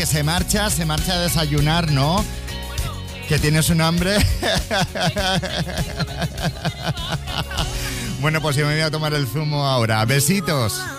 Que se marcha a desayunar, ¿no? Que tienes un hambre. Bueno, pues yo me voy a tomar el zumo ahora. Besitos.